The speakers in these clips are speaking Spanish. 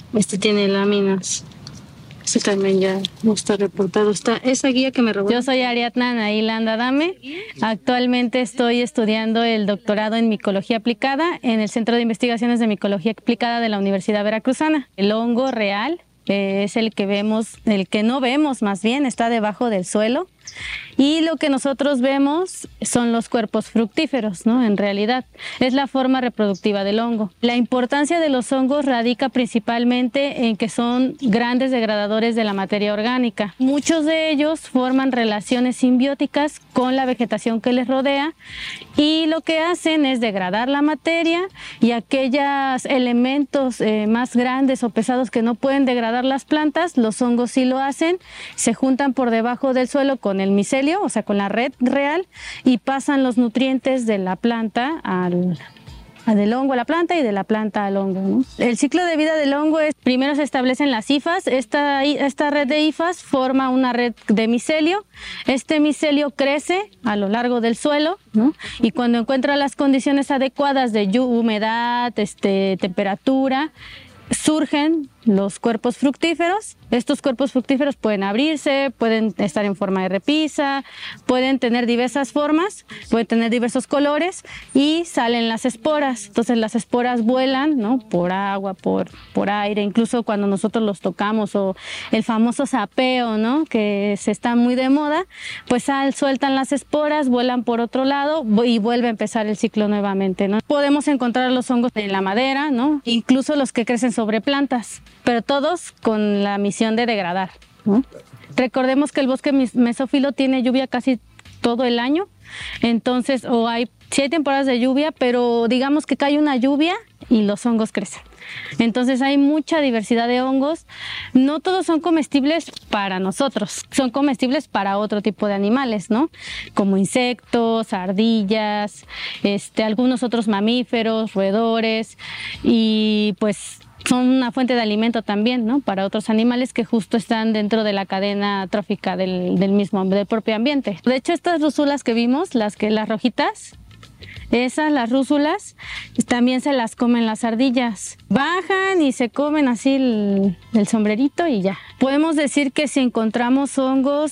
Este tiene láminas. Este también ya no está reportado. Está esa guía que me robó. Yo soy Ariadna Anaíla Adame. Actualmente estoy estudiando el doctorado en micología aplicada en el Centro de Investigaciones de Micología Aplicada de la Universidad Veracruzana. El hongo real es el que vemos, el que no vemos más bien, está debajo del suelo. Y lo que nosotros vemos son los cuerpos fructíferos, ¿no? En realidad, es la forma reproductiva del hongo. La importancia de los hongos radica principalmente en que son grandes degradadores de la materia orgánica. Muchos de ellos forman relaciones simbióticas con la vegetación que les rodea y lo que hacen es degradar la materia y aquellos elementos más grandes o pesados que no pueden degradar las plantas, los hongos sí lo hacen, se juntan por debajo del suelo con el micelio, o sea, con la red real, y pasan los nutrientes de la planta del hongo a la planta y de la planta al hongo, ¿no? El ciclo de vida del hongo es, primero se establecen las hifas, esta red de hifas forma una red de micelio, este micelio crece a lo largo del suelo, ¿no? Y cuando encuentra las condiciones adecuadas de humedad, temperatura, surgen los cuerpos fructíferos. Estos cuerpos fructíferos pueden abrirse, pueden estar en forma de repisa, pueden tener diversas formas, pueden tener diversos colores y salen las esporas. Entonces las esporas vuelan, ¿no? Por agua, por aire, incluso cuando nosotros los tocamos, o el famoso sapeo, ¿no? Que se está muy de moda, pues sueltan las esporas, vuelan por otro lado y vuelve a empezar el ciclo nuevamente, ¿no? Podemos encontrar los hongos en la madera, ¿no? Incluso los que crecen sobre plantas, pero todos con la misión de degradar, ¿no? Recordemos que el bosque mesófilo tiene lluvia casi todo el año, entonces sí hay temporadas de lluvia, pero digamos que cae una lluvia y los hongos crecen. Entonces hay mucha diversidad de hongos. No todos son comestibles para nosotros, son comestibles para otro tipo de animales, ¿no? Como insectos, ardillas, algunos otros mamíferos, roedores, y pues son una fuente de alimento también, ¿no? Para otros animales que justo están dentro de la cadena trófica del propio ambiente. De hecho, estas rúsulas que vimos, las rojitas, las rúsulas, también se las comen las ardillas. Bajan y se comen así el sombrerito y ya. Podemos decir que si encontramos hongos,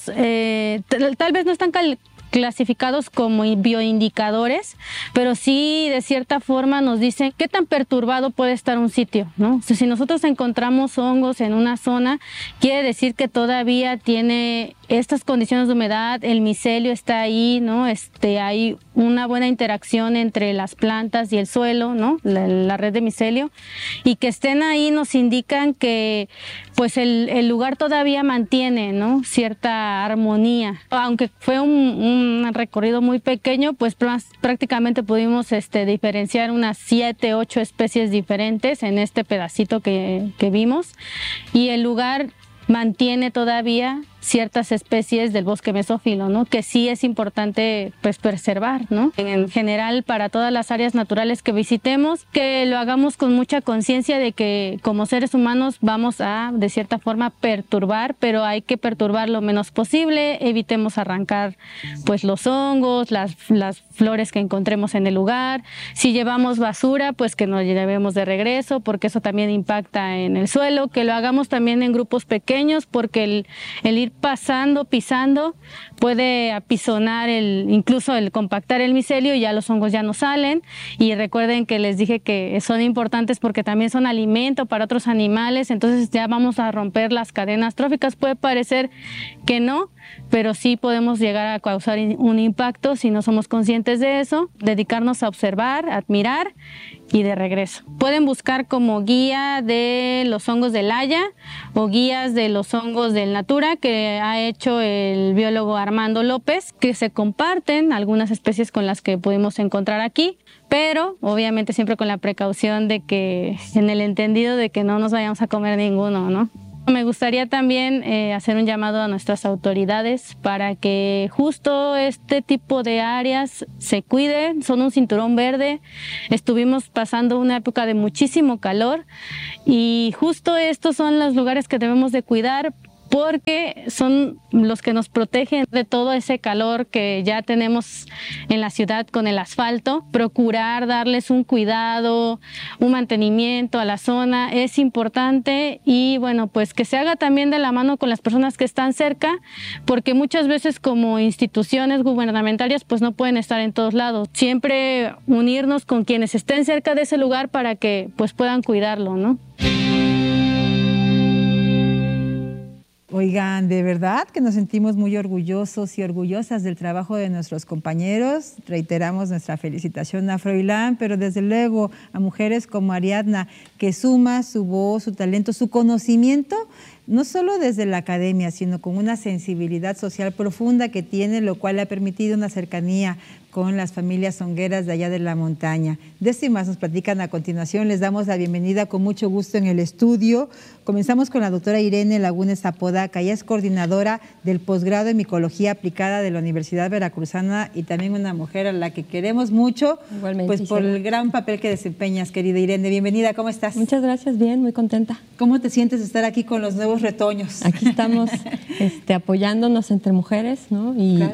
tal vez no están clasificados como bioindicadores, pero sí de cierta forma nos dicen qué tan perturbado puede estar un sitio, ¿no? O sea, si nosotros encontramos hongos en una zona, quiere decir que todavía tiene estas condiciones de humedad, el micelio está ahí, ¿no? Hay una buena interacción entre las plantas y el suelo, ¿no? La red de micelio, y que estén ahí nos indican que pues el lugar todavía mantiene, ¿no? Cierta armonía. Aunque fue un recorrido muy pequeño, pues prácticamente pudimos diferenciar unas 7, 8 especies diferentes en este pedacito que vimos, y el lugar mantiene todavía ciertas especies del bosque mesófilo, ¿no? Que sí es importante pues preservar, ¿no? En general, para todas las áreas naturales que visitemos, que lo hagamos con mucha conciencia de que como seres humanos vamos a, de cierta forma, perturbar, pero hay que perturbar lo menos posible, evitemos arrancar pues los hongos, las flores que encontremos en el lugar. Si llevamos basura, pues que nos llevemos de regreso, porque eso también impacta en el suelo, que lo hagamos también en grupos pequeños, porque el ir pisando, puede apisonar incluso el compactar el micelio, y ya los hongos ya no salen. Y recuerden que les dije que son importantes porque también son alimento para otros animales, entonces ya vamos a romper las cadenas tróficas. Puede parecer que no, pero sí podemos llegar a causar un impacto si no somos conscientes de eso. Dedicarnos a observar, admirar y de regreso. Pueden buscar como guía de los hongos del Haya o guías de los hongos del Natura, que ha hecho el biólogo Armando López, que se comparten algunas especies con las que pudimos encontrar aquí, pero obviamente siempre con la precaución de que, en el entendido de que no nos vayamos a comer ninguno, ¿no? Me gustaría también hacer un llamado a nuestras autoridades para que justo este tipo de áreas se cuiden. Son un cinturón verde. Estuvimos pasando una época de muchísimo calor y justo estos son los lugares que debemos de cuidar porque son los que nos protegen de todo ese calor que ya tenemos en la ciudad con el asfalto. Procurar darles un cuidado, un mantenimiento a la zona es importante, y bueno, pues que se haga también de la mano con las personas que están cerca, porque muchas veces como instituciones gubernamentales pues no pueden estar en todos lados. Siempre unirnos con quienes estén cerca de ese lugar para que pues puedan cuidarlo, ¿no? Oigan, de verdad que nos sentimos muy orgullosos y orgullosas del trabajo de nuestros compañeros. Reiteramos nuestra felicitación a Froilán, pero desde luego a mujeres como Ariadna, que suma su voz, su talento, su conocimiento, no solo desde la academia, sino con una sensibilidad social profunda que tiene, lo cual le ha permitido una cercanía con las familias songueras de allá de la montaña. De esto y más nos platican a continuación. Les damos la bienvenida con mucho gusto en el estudio. Comenzamos con la doctora Irene Lagunes Apodaca. Ella es coordinadora del posgrado en micología aplicada de la Universidad Veracruzana y también una mujer a la que queremos mucho. Igualmente, pues por el gran papel que desempeñas, querida Irene. Bienvenida, ¿cómo estás? Muchas gracias, bien, muy contenta. ¿Cómo te sientes de estar aquí con los nuevos retoños? Aquí estamos apoyándonos entre mujeres, ¿no?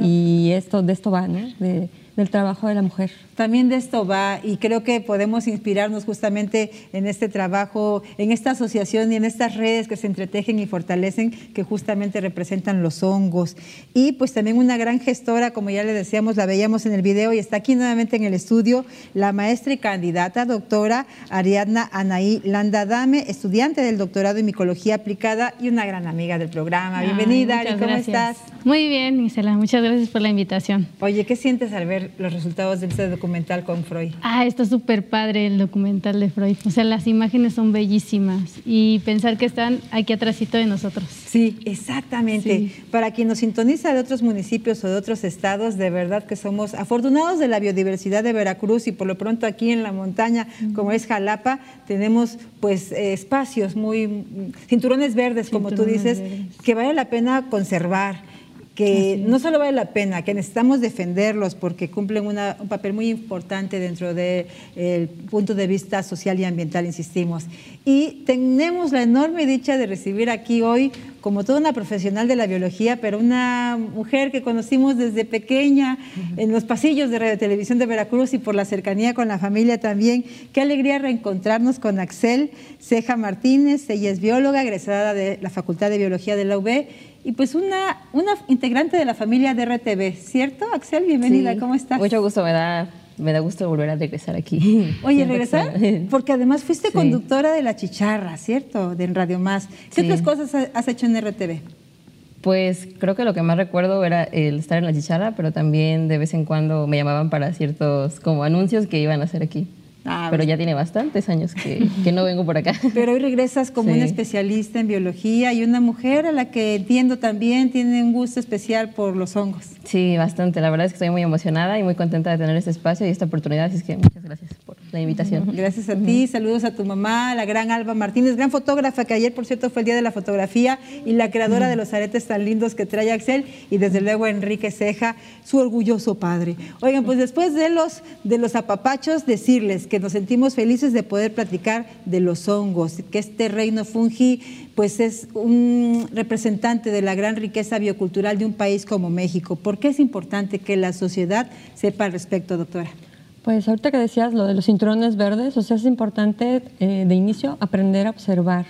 Y de esto va, ¿no? Del trabajo de la mujer. También de esto va, y creo que podemos inspirarnos justamente en este trabajo, en esta asociación y en estas redes que se entretejen y fortalecen, que justamente representan los hongos. Y pues también una gran gestora, como ya le decíamos, la veíamos en el video y está aquí nuevamente en el estudio, la maestra y candidata doctora Ariadna Anaí Landa Adame, estudiante del doctorado en micología aplicada y una gran amiga del programa. Bienvenida, Ari, ¿cómo estás? Muy bien, Isela, muchas gracias por la invitación. Oye, ¿qué sientes al ver los resultados de este documental con Freud? Está súper padre el documental de Freud. O sea, las imágenes son bellísimas y pensar que están aquí atrásito de nosotros. Sí, exactamente. Sí. Para quien nos sintoniza de otros municipios o de otros estados, de verdad que somos afortunados de la biodiversidad de Veracruz, y por lo pronto aquí en la montaña, como es Jalapa, tenemos pues espacios muy, cinturones verdes, como tú dices, que vale la pena conservar, que no solo vale la pena, que necesitamos defenderlos porque cumplen un papel muy importante dentro del punto de vista social y ambiental, insistimos. Y tenemos la enorme dicha de recibir aquí hoy, como toda una profesional de la biología, pero una mujer que conocimos desde pequeña en los pasillos de Radio Televisión de Veracruz y por la cercanía con la familia también. Qué alegría reencontrarnos con Axel Ceja Martínez. Ella es bióloga, egresada de la Facultad de Biología de la UB, y pues una integrante de la familia de RTV, ¿cierto? Axel, bienvenida, sí. ¿Cómo estás? Mucho gusto, me da gusto volver a regresar aquí. Oye, ¿regresar? Porque además fuiste conductora de La Chicharra, ¿cierto? De Radio Más. ¿Qué otras cosas has hecho en RTV? Pues creo que lo que más recuerdo era el estar en La Chicharra, pero también de vez en cuando me llamaban para ciertos como anuncios que iban a hacer aquí. Pero ya tiene bastantes años que no vengo por acá. Pero hoy regresas como una especialista en biología y una mujer a la que entiendo también tiene un gusto especial por los hongos. Sí, bastante. La verdad es que estoy muy emocionada y muy contenta de tener este espacio y esta oportunidad. Así que muchas gracias por la invitación. Gracias a ti. Saludos a tu mamá, la gran Alba Martínez, gran fotógrafa, que ayer, por cierto, fue el Día de la Fotografía, y la creadora de los aretes tan lindos que trae Axel, y desde luego Enrique Ceja, su orgulloso padre. Oigan, pues después de los apapachos, decirles que nos sentimos felices de poder platicar de los hongos, que este reino fungi pues es un representante de la gran riqueza biocultural de un país como México. ¿Por qué es importante que la sociedad sepa al respecto, doctora? Pues ahorita que decías lo de los cinturones verdes, o sea, es importante de inicio aprender a observar,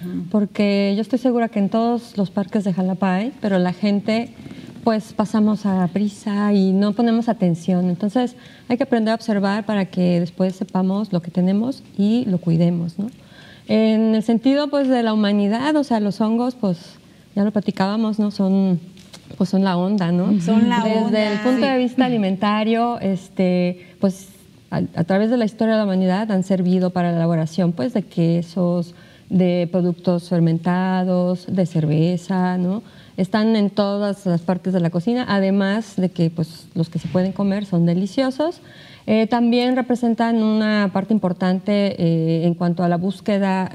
porque yo estoy segura que en todos los parques de Jalapa hay, pero la gente pues pasamos a prisa y no ponemos atención. Entonces hay que aprender a observar para que después sepamos lo que tenemos y lo cuidemos, ¿no? En el sentido pues de la humanidad, o sea, los hongos, pues ya lo platicábamos, ¿no? Son la onda, ¿no? Son la onda. Desde el punto de vista alimentario, pues a través de la historia de la humanidad han servido para la elaboración pues de quesos, de productos fermentados, de cerveza, ¿no? Están en todas las partes de la cocina, además de que pues, los que se pueden comer son deliciosos. También representan una parte importante en cuanto a la búsqueda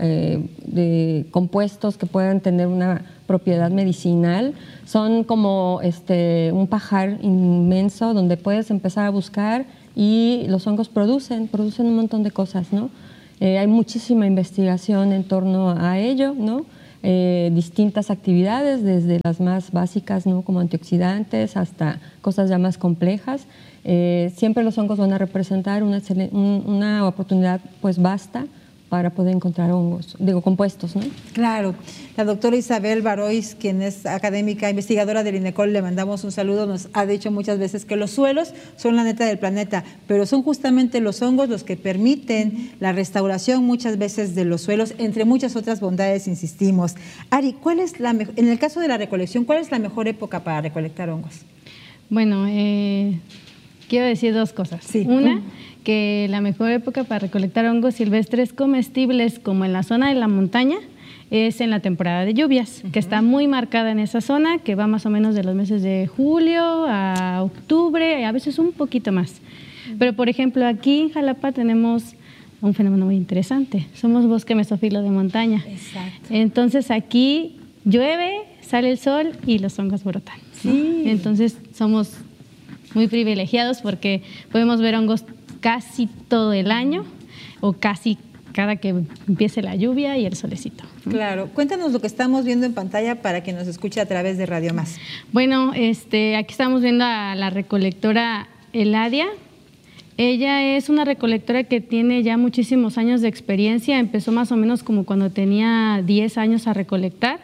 de compuestos que puedan tener una propiedad medicinal. Son como un pajar inmenso donde puedes empezar a buscar, y los hongos producen un montón de cosas, ¿no? Hay muchísima investigación en torno a ello, ¿no? distintas actividades, desde las más básicas, ¿no?, como antioxidantes, hasta cosas ya más complejas. Siempre los hongos van a representar una oportunidad pues vasta para poder encontrar hongos, compuestos, ¿no? Claro. La doctora Isabel Barois, quien es académica, investigadora del INECOL, le mandamos un saludo, nos ha dicho muchas veces que los suelos son la neta del planeta, pero son justamente los hongos los que permiten la restauración muchas veces de los suelos, entre muchas otras bondades, insistimos. Ari, en el caso de la recolección, ¿cuál es la mejor época para recolectar hongos? Bueno, quiero decir dos cosas. Sí. Una, que la mejor época para recolectar hongos silvestres comestibles, como en la zona de la montaña, es en la temporada de lluvias, que está muy marcada en esa zona, que va más o menos de los meses de julio a octubre, a veces un poquito más. Pero, por ejemplo, aquí en Jalapa tenemos un fenómeno muy interesante. Somos bosque mesófilo de montaña. Exacto. Entonces, aquí llueve, sale el sol y los hongos brotan, ¿no? Sí. Entonces, somos muy privilegiados porque podemos ver hongos casi todo el año o casi cada que empiece la lluvia y el solecito. Claro. Cuéntanos lo que estamos viendo en pantalla para quien nos escuche a través de Radio Más. Bueno, aquí estamos viendo a la recolectora Eladia. Ella es una recolectora que tiene ya muchísimos años de experiencia. Empezó más o menos como cuando tenía 10 años a recolectar.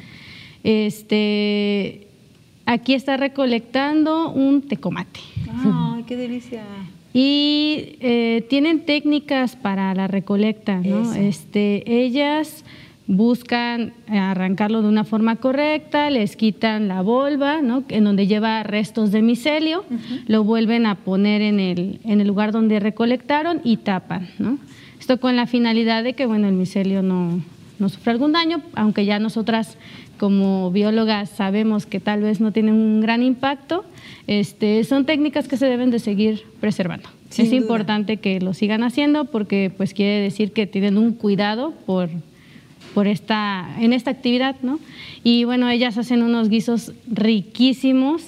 Aquí está recolectando un tecomate. ¡Ay, qué delicia! Y tienen técnicas para la recolecta, ¿no? Ellas buscan arrancarlo de una forma correcta, les quitan la volva, ¿no?, en donde lleva restos de micelio, lo vuelven a poner en el lugar donde recolectaron y tapan, ¿no? Esto con la finalidad de que, bueno, el micelio no sufra algún daño, aunque ya nosotras como biólogas sabemos que tal vez no tienen un gran impacto. Son técnicas que se deben de seguir preservando. Sin duda. Importante que lo sigan haciendo porque pues quiere decir que tienen un cuidado en esta actividad, ¿no? Y bueno, ellas hacen unos guisos riquísimos,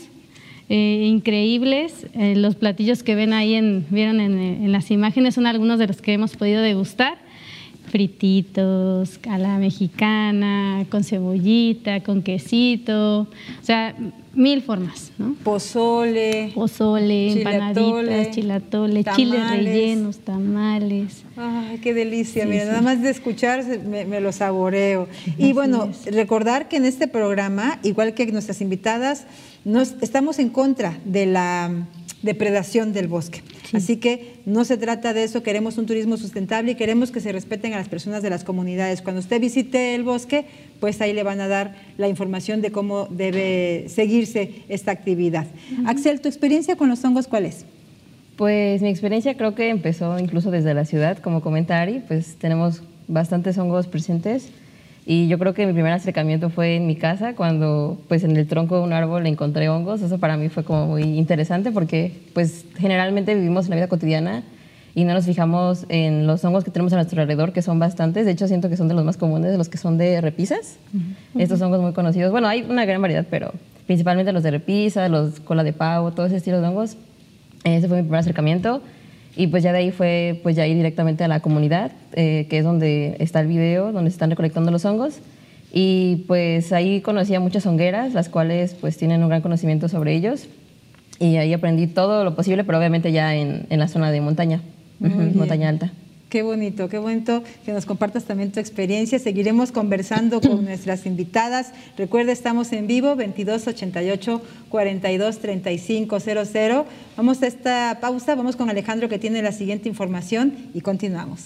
increíbles. Los platillos que ven ahí vieron en las imágenes son algunos de los que hemos podido degustar. Frititos, a la mexicana, con cebollita, con quesito, o sea, 1000 formas, ¿no? Pozole, empanaditas, chilatole, chiles rellenos, tamales. Ay, qué delicia, mira, nada más de escuchar me lo saboreo. Y bueno, recordar que en este programa, igual que nuestras invitadas, estamos en contra de la depredación del bosque. Sí. Así que no se trata de eso, queremos un turismo sustentable y queremos que se respeten a las personas de las comunidades. Cuando usted visite el bosque, pues ahí le van a dar la información de cómo debe seguirse esta actividad. Axel, ¿tu experiencia con los hongos cuál es? Pues mi experiencia creo que empezó incluso desde la ciudad, como comenta Ari, pues tenemos bastantes hongos presentes. Y yo creo que mi primer acercamiento fue en mi casa, cuando pues en el tronco de un árbol encontré hongos. Eso para mí fue como muy interesante porque pues generalmente vivimos en la vida cotidiana y no nos fijamos en los hongos que tenemos a nuestro alrededor, que son bastantes. De hecho, siento que son de los más comunes, de los que son de repisas. Estos hongos muy conocidos. Bueno, hay una gran variedad, pero principalmente los de repisa, los cola de pavo, todo ese estilo de hongos. Ese fue mi primer acercamiento. Y pues ya de ahí fue pues ya ir directamente a la comunidad, que es donde está el video, donde se están recolectando los hongos. Y pues ahí conocí a muchas hongueras, las cuales pues tienen un gran conocimiento sobre ellos. Y ahí aprendí todo lo posible, pero obviamente ya en la zona de montaña, montaña alta. Qué bonito que nos compartas también tu experiencia. Seguiremos conversando con nuestras invitadas. Recuerda, estamos en vivo, 2288-423500. Vamos a esta pausa, vamos con Alejandro que tiene la siguiente información y continuamos.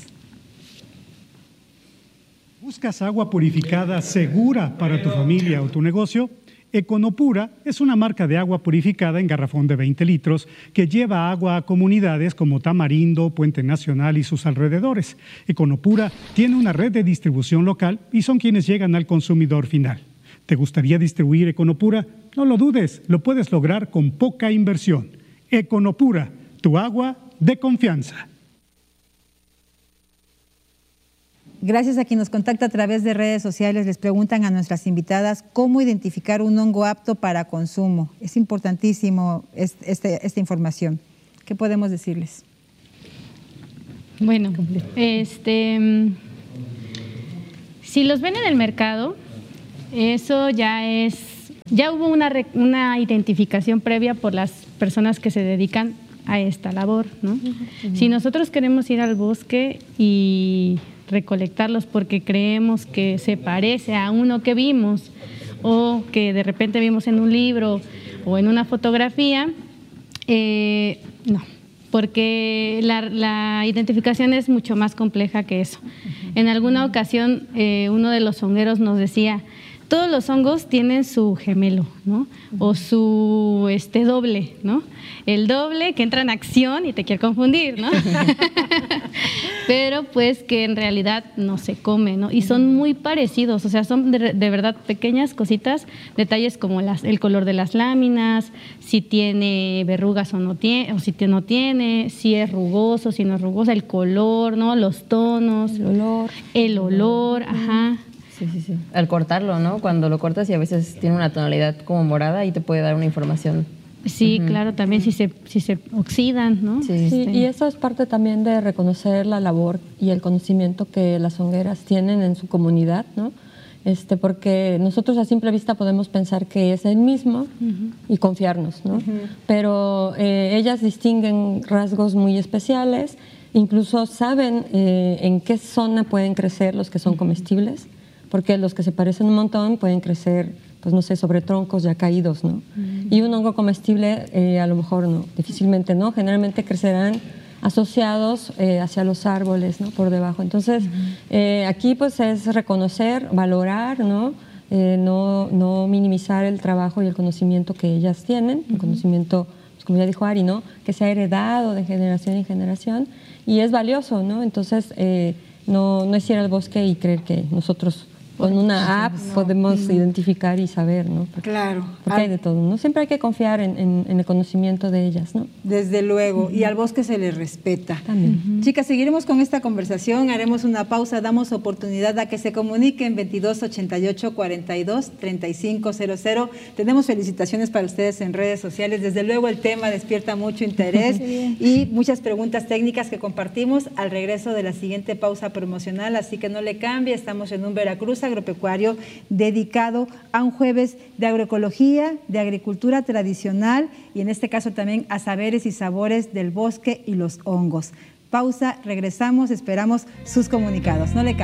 ¿Buscas agua purificada segura para tu familia o tu negocio? Econopura es una marca de agua purificada en garrafón de 20 litros que lleva agua a comunidades como Tamarindo, Puente Nacional y sus alrededores. Econopura tiene una red de distribución local y son quienes llegan al consumidor final. ¿Te gustaría distribuir Econopura? No lo dudes, lo puedes lograr con poca inversión. Econopura, tu agua de confianza. Gracias a quien nos contacta a través de redes sociales. Les preguntan a nuestras invitadas cómo identificar un hongo apto para consumo. Es importantísimo esta información. ¿Qué podemos decirles? Bueno, si los ven en el mercado, Eso ya hubo una identificación previa por las personas que se dedican a esta labor, ¿no? Si nosotros queremos ir al bosque y recolectarlos porque creemos que se parece a uno que vimos o que de repente vimos en un libro o en una fotografía, no, porque la identificación es mucho más compleja que eso. En alguna ocasión uno de los hongueros nos decía, todos los hongos tienen su gemelo, ¿no? O su doble, ¿no? El doble que entra en acción y te quiere confundir, ¿no? Pero pues que en realidad no se come, ¿no? Y son muy parecidos, o sea, son de verdad pequeñas cositas, detalles como el color de las láminas, si tiene verrugas o no tiene, o si no tiene, si es rugoso, si no es rugoso, el color, ¿no? Los tonos, el olor, ajá. Sí. Al cortarlo, ¿no? Cuando lo cortas y a veces tiene una tonalidad como morada y te puede dar una información. Sí, claro, también si se oxidan, ¿no? Sí, y eso es parte también de reconocer la labor y el conocimiento que las hongueras tienen en su comunidad, ¿no? Porque nosotros a simple vista podemos pensar que es el mismo y confiarnos, ¿no? Pero ellas distinguen rasgos muy especiales, incluso saben en qué zona pueden crecer los que son comestibles, porque los que se parecen un montón pueden crecer, pues no sé, sobre troncos ya caídos, ¿no? Y un hongo comestible a lo mejor no, difícilmente no, generalmente crecerán asociados hacia los árboles, ¿no? Por debajo. Entonces, aquí pues es reconocer, valorar, ¿no? No minimizar el trabajo y el conocimiento que ellas tienen, un conocimiento, pues, como ya dijo Ari, ¿no? Que se ha heredado de generación en generación y es valioso, ¿no? Entonces, no es ir al bosque y creer que nosotros con una app podemos identificar y saber, ¿no? Claro. Porque hay de todo, ¿no? Siempre hay que confiar en el conocimiento de ellas, ¿no? Desde luego, y al bosque se le respeta. También. Chicas, seguiremos con esta conversación, haremos una pausa, damos oportunidad a que se comuniquen 2288-42-3500. Tenemos felicitaciones para ustedes en redes sociales, desde luego el tema despierta mucho interés y muchas preguntas técnicas que compartimos al regreso de la siguiente pausa promocional, así que no le cambie, estamos en un Veracruz agropecuario dedicado a un jueves de agroecología, de agricultura tradicional y en este caso también a saberes y sabores del bosque y los hongos. Pausa, regresamos, esperamos sus comunicados. No le cambie.